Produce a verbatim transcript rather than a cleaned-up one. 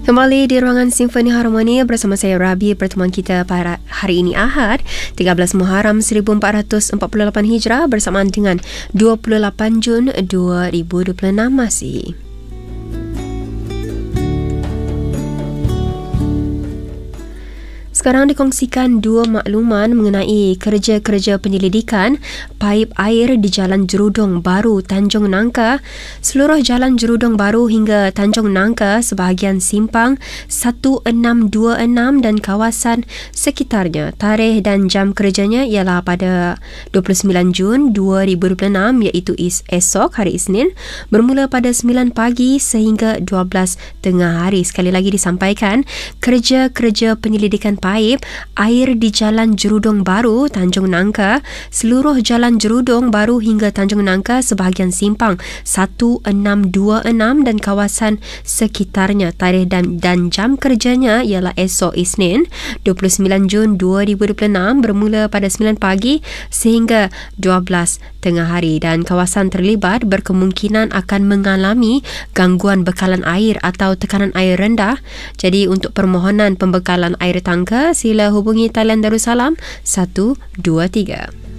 Kembali di ruangan Simfoni Harmoni bersama saya Rabi. Pertemuan kita pada hari ini Ahad tiga belas Muharram seribu empat ratus empat puluh lapan Hijrah bersamaan dengan dua puluh lapan Jun dua ribu dua puluh enam masih. Sekarang dikongsikan dua makluman mengenai kerja-kerja penyelidikan paip air di Jalan Jerudong Baru, Tanjung Nangka. Seluruh Jalan Jerudong Baru hingga Tanjung Nangka, sebahagian simpang satu enam dua enam dan kawasan sekitarnya. Tarikh dan jam kerjanya ialah pada dua puluh sembilan Jun dua ribu dua puluh enam, iaitu esok hari Isnin, bermula pada sembilan pagi sehingga dua belas tengah hari. Sekali lagi disampaikan, kerja-kerja penyelidikan paip air di Jalan Jerudong Baru, Tanjung Nangka, seluruh Jalan Jerudong Baru hingga Tanjung Nangka, sebahagian simpang satu enam dua enam dan kawasan sekitarnya. Tarikh dan, dan jam kerjanya ialah esok Isnin dua puluh sembilan Jun dua ribu dua puluh enam, bermula pada sembilan pagi sehingga dua belas tengah hari, dan kawasan terlibat berkemungkinan akan mengalami gangguan bekalan air atau tekanan air rendah. Jadi untuk permohonan pembekalan air tangga, sila hubungi Talian Darussalam satu dua tiga.